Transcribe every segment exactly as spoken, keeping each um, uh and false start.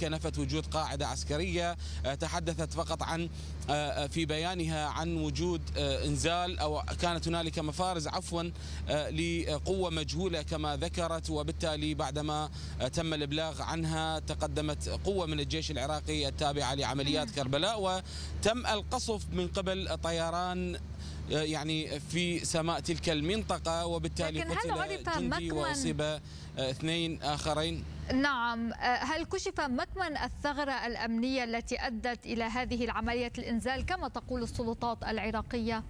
هنالك نفت وجود قاعدة عسكرية، تحدثت فقط عن في بيانها عن وجود انزال أو كانت هنالك مفارز عفوا لقوة مجهولة كما ذكرت، وبالتالي بعدما تم الإبلاغ عنها تقدمت قوة من الجيش العراقي التابعة لعمليات كربلاء، وتم القصف من قبل طيران يعني في سماء تلك المنطقة، وبالتالي قتل جندي وأصيب اثنين آخرين. نعم، هل كشف مكمن الثغرة الأمنية التي أدت إلى هذه العملية الإنزال كما تقول السلطات العراقية؟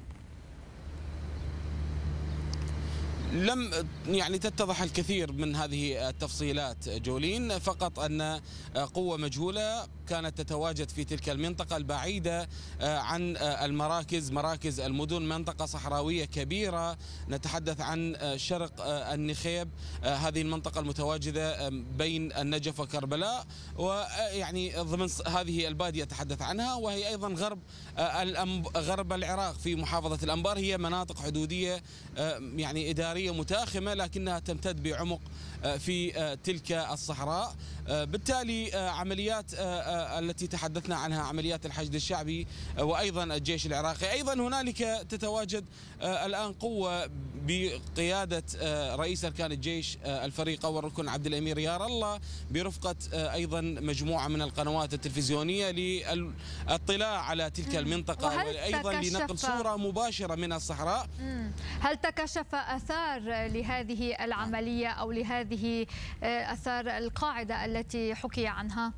لم يعني تتضح الكثير من هذه التفصيلات جولين، فقط أن قوة مجهولة كانت تتواجد في تلك المنطقة البعيدة عن المراكز، مراكز المدن، منطقة صحراوية كبيرة، نتحدث عن شرق النخيب، هذه المنطقة المتواجدة بين النجف وكربلاء، ويعني ضمن هذه البادية أتحدث عنها، وهي أيضا غرب غرب العراق في محافظة الأنبار، هي مناطق حدودية يعني إدارية متاخمة لكنها تمتد بعمق في تلك الصحراء. بالتالي عمليات التي تحدثنا عنها عمليات الحشد الشعبي وأيضا الجيش العراقي، أيضا هنالك تتواجد الآن قوة بقيادة رئيس أركان الجيش الفريق أول ركن عبد الأمير يار الله، برفقة أيضا مجموعة من القنوات التلفزيونية للاطلاع على تلك المنطقة وأيضا لنقل صورة مباشرة من الصحراء. هل تكشف أثار لهذه العملية أو لهذه أثار القاعدة التي حكي عنها؟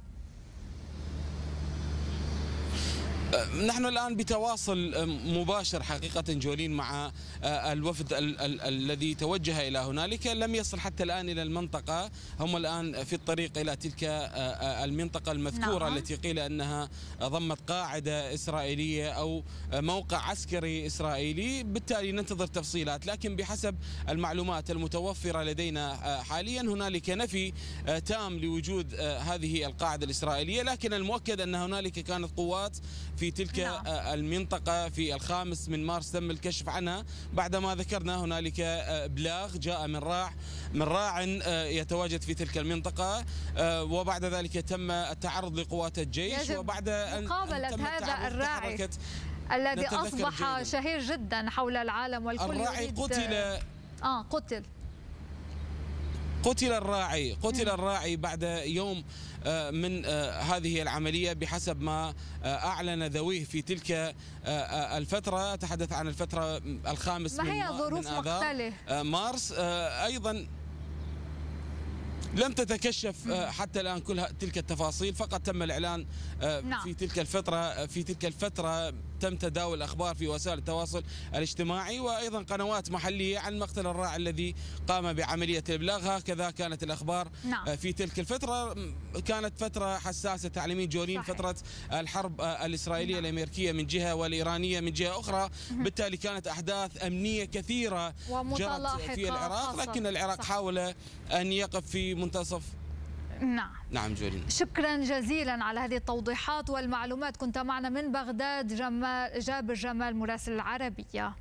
نحن الآن بتواصل مباشر حقيقة جولين مع الوفد ال ال الذي توجه إلى هنالك، لم يصل حتى الآن إلى المنطقة، هم الآن في الطريق إلى تلك المنطقة المذكورة. نعم. التي قيل أنها ضمت قاعدة إسرائيلية أو موقع عسكري إسرائيلي، بالتالي ننتظر تفصيلات، لكن بحسب المعلومات المتوفرة لدينا حاليا هنالك نفي تام لوجود هذه القاعدة الإسرائيلية، لكن المؤكد أن هنالك كانت قوات في تلك نعم. المنطقة في الخامس من مارس تم الكشف عنها بعدما ذكرنا هنالك إبلاغ جاء من راع من راع يتواجد في تلك المنطقة، وبعد ذلك تم التعرض لقوات الجيش، وبعد أن مقابلة تم هذا الراعي الذي أصبح شهير جدا حول العالم والكل الراعي قتل آه قتل قتل الراعي قتل الراعي بعد يوم من هذه العملية بحسب ما أعلن ذويه في تلك الفترة. أتحدث عن الفترة الخامس ما هي ظروف مقتله مارس. أيضا لم تتكشف حتى الآن كل تلك التفاصيل، فقط تم الإعلان في تلك الفترة في تلك الفترة تم تداول الأخبار في وسائل التواصل الاجتماعي وأيضا قنوات محلية عن مقتل الراعي الذي قام بعملية الإبلاغ. هكذا كانت الأخبار في تلك الفترة. كانت فترة حساسة تعليمين جولين، فترة الحرب الإسرائيلية الأمريكية من جهة والإيرانية من جهة أخرى، بالتالي كانت أحداث أمنية كثيرة جرت في العراق، لكن العراق حاول أن يقف في منتصف. نعم نعم جولين، شكرا جزيلا على هذه التوضيحات والمعلومات. كنت معنا من بغداد جمال جابر جمال مراسل العربية.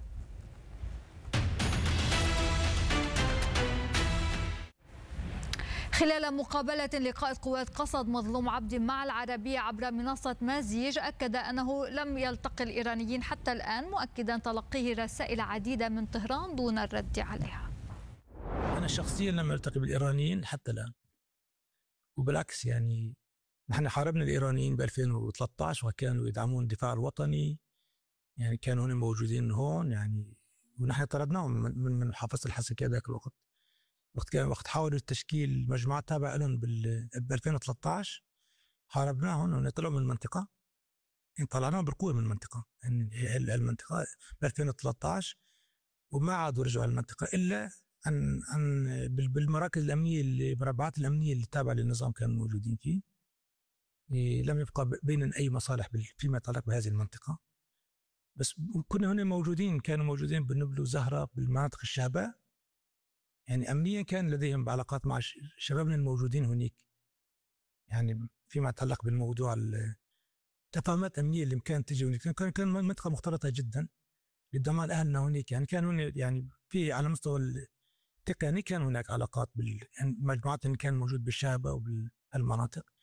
خلال مقابلة لقائد قوات قصد مظلوم عبد مع العربية عبر منصة مازيج، أكد أنه لم يلتقي الإيرانيين حتى الآن، مؤكدا تلقيه رسائل عديدة من طهران دون الرد عليها. أنا شخصيا لم ألتقي بالإيرانيين حتى الآن، وبالعكس يعني نحن حاربنا الإيرانيين ب ألفين وثلاثة عشر وكانوا يدعمون الدفاع الوطني، يعني كانوا هنا موجودين هون يعني، ونحن طردناهم من محافظة الحسكة ذاك الوقت، وقت كان وقت حاولوا التشكيل مجموعة تابعة لهم ب ألفين وثلاثة عشر حاربناهم ونطلعوا من المنطقة، يعني طلعناهم بالقوة من المنطقة، يعني المنطقة ب ألفين وثلاثة عشر، وما عادوا رجعوا المنطقة إلا أن أن بالمراكز الأمنية المربعات الأمنية اللي تابعة للنظام كانوا موجودين فيه. لم يبقى بيننا أي مصالح فيما يتعلق بهذه المنطقة، بس كنا هنا موجودين، كانوا موجودين بالنبل وزهرة بالمناطق الشعباء، يعني أمنيا كان لديهم علاقات مع شبابنا الموجودين هناك، يعني فيما يتعلق بالموضوع التفاهمات الأمنية اللي كانت تجي هناك. كان كان منطقة مختلطة جدا لضمان أهلنا هناك، يعني كان هنا يعني في على مستوى التقني كان هناك علاقات بالمجموعات اللي كان موجود بالشعبة وبالمناطق،